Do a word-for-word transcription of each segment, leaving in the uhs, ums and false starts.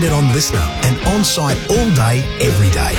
it on Listener and on-site all day, every day.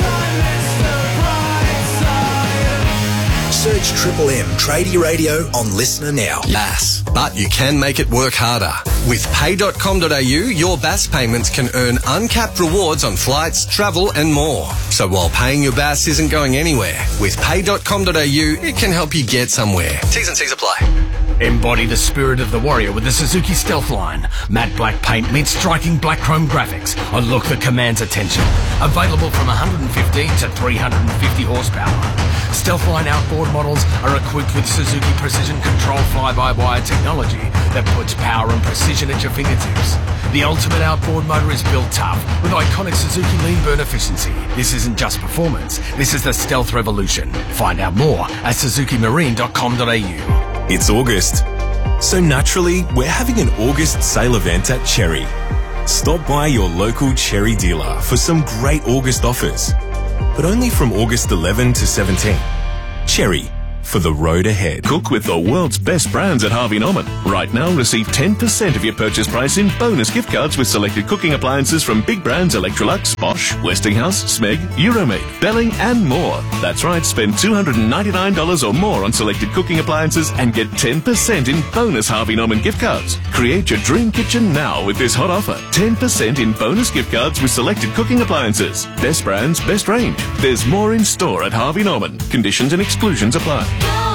Search Triple M Tradie Radio on Listener now. Yes, but you can make it work harder. With pay dot com dot a u, your B A S payments can earn uncapped rewards on flights, travel and more. So while paying your B A S isn't going anywhere, with pay dot com dot a u, it can help you get somewhere. T's and C's apply. Embody the spirit of the warrior with the Suzuki Stealth line. Matte black paint meets striking black chrome graphics. A look that commands attention. Available from one hundred fifteen to three hundred fifty horsepower. Stealth line outboard models are equipped with Suzuki Precision Control fly-by-wire technology that puts power and precision at your fingertips. The ultimate outboard motor is built tough with iconic Suzuki lean burn efficiency. This isn't just performance, this is the Stealth revolution. Find out more at suzuki marine dot com dot a u. It's August, so naturally we're having an August sale event at Cherry. Stop by your local Cherry dealer for some great August offers, but only from August eleventh to seventeenth. Cherry, for the road ahead. Cook with the world's best brands at Harvey Norman. Right now, receive ten percent of your purchase price in bonus gift cards with selected cooking appliances from big brands Electrolux, Bosch, Westinghouse, Smeg, Euromate, Belling and more. That's right, spend two hundred ninety-nine dollars or more on selected cooking appliances and get ten percent in bonus Harvey Norman gift cards. Create your dream kitchen now with this hot offer. ten percent in bonus gift cards with selected cooking appliances. Best brands, best range. There's more in store at Harvey Norman. Conditions and exclusions apply.